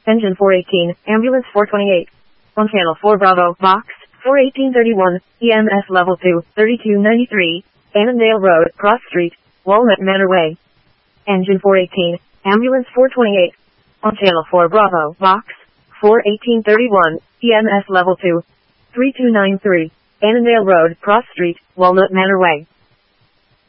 Engine 418, Ambulance 428. On Channel 4 Bravo, Box 41831, EMS Level 2, 3293, Annandale Road, Cross Street, Walnut Manor Way. Engine 418, Ambulance 428. On Channel 4 Bravo, Box 41831, EMS Level 2, 3293, Annandale Road, Cross Street, Walnut Manor Way.